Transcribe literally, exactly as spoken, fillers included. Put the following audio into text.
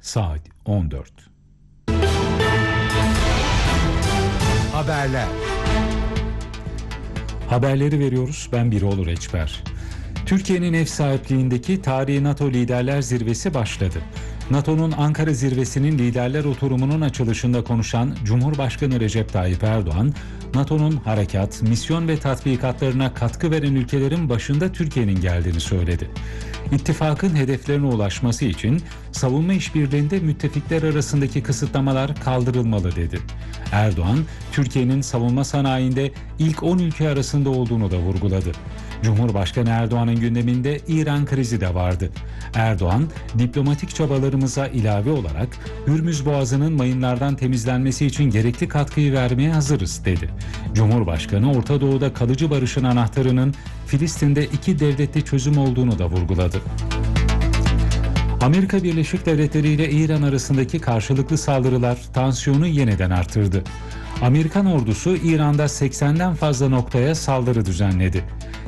saat on dört. Haberler. Haberleri veriyoruz. Ben Biroğlu Reçber. Türkiye'nin ev sahipliğindeki tarihi NATO Liderler Zirvesi başladı. NATO'nun Ankara Zirvesi'nin liderler oturumunun açılışında konuşan Cumhurbaşkanı Recep Tayyip Erdoğan, NATO'nun harekat, misyon ve tatbikatlarına katkı veren ülkelerin başında Türkiye'nin geldiğini söyledi. İttifakın hedeflerine ulaşması için savunma işbirliğinde müttefikler arasındaki kısıtlamalar kaldırılmalı dedi. Erdoğan, Türkiye'nin savunma sanayinde ilk on ülke arasında olduğunu da vurguladı. Cumhurbaşkanı Erdoğan'ın gündeminde İran krizi de vardı. Erdoğan, diplomatik çabalarımıza ilave olarak Hürmüz Boğazı'nın mayınlardan temizlenmesi için gerekli katkıyı vermeye hazırız dedi. Cumhurbaşkanı Orta Doğu'da kalıcı barışın anahtarının Filistin'de iki devletli çözüm olduğunu da vurguladı. Amerika Birleşik Devletleri ile İran arasındaki karşılıklı saldırılar tansiyonu yeniden artırdı. Amerikan ordusu İran'da seksenden fazla noktaya saldırı düzenledi.